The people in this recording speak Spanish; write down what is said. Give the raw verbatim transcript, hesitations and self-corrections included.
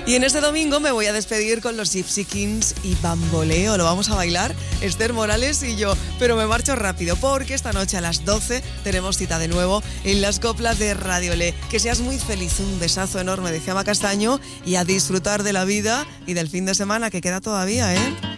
Y en este domingo me voy a despedir con los Gypsy Kings y Bamboleo. Lo vamos a bailar Esther Morales y yo. Pero me marcho rápido porque esta noche a las doce tenemos cita de nuevo en las coplas de Radio Le. Que seas muy feliz. Un besazo enorme de Gemma Castaño y a disfrutar de la vida y del fin de semana que queda todavía, ¿eh?